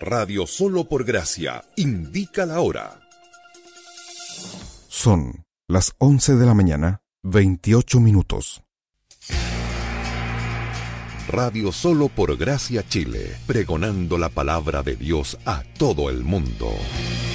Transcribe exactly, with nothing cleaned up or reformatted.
Radio Solo por Gracia indica la hora. Son las once de la mañana, veintiocho minutos. Radio Solo por Gracia Chile, pregonando la palabra de Dios a todo el mundo.